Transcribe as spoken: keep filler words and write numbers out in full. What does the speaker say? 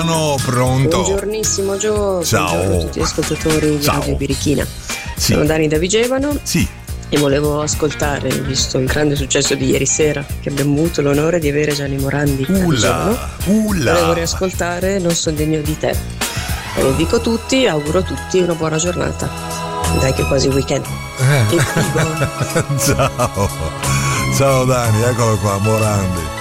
Pronto? Buongiornissimo Gio. Ciao. Buongiorno a tutti gli ascoltatori di Ciao. Radio Birichina. Sì. Sono Dani da Vigevano. Sì. E volevo ascoltare, visto il grande successo di ieri sera, che abbiamo avuto l'onore di avere Gianni Morandi a Vigevano. Ulla. Volevo riascoltare Non son degno di te. E lo dico a tutti, auguro a tutti una buona giornata. Dai che è quasi weekend. Ciao. Ciao Dani, eccolo qua, Morandi.